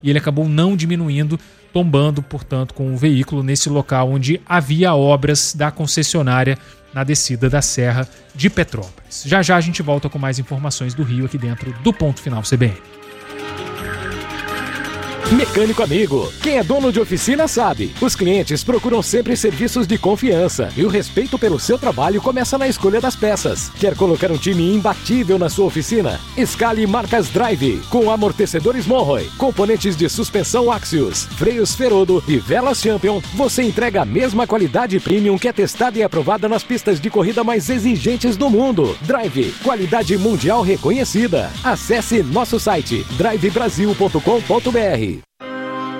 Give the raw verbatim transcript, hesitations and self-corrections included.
e ele acabou não diminuindo, tombando, portanto, com o veículo nesse local onde havia obras da concessionária na descida da Serra de Petrópolis. Já já a gente volta com mais informações do Rio aqui dentro do Ponto Final C B N. Mecânico amigo, quem é dono de oficina sabe. Os clientes procuram sempre serviços de confiança e o respeito pelo seu trabalho começa na escolha das peças. Quer colocar um time imbatível na sua oficina? Escale marcas Drive, com amortecedores Monroe, componentes de suspensão Axios, freios Ferodo e velas Champion. Você entrega a mesma qualidade premium que é testada e aprovada nas pistas de corrida mais exigentes do mundo. Drive, qualidade mundial reconhecida. Acesse nosso site drive brasil ponto com ponto b r.